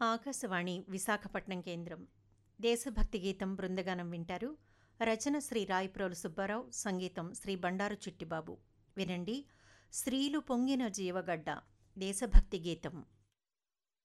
ఆకాశవాణి విశాఖపట్నం కేంద్రం. దేశభక్తి గీతం బృందగానం వింటారు. రచన శ్రీ రాయప్రోలు సుబ్బారావు, సంగీతం శ్రీ బండారు చిట్టిబాబు. వినండి, శ్రీలు పొంగిన జీవగడ్డ దేశభక్తి గీతం.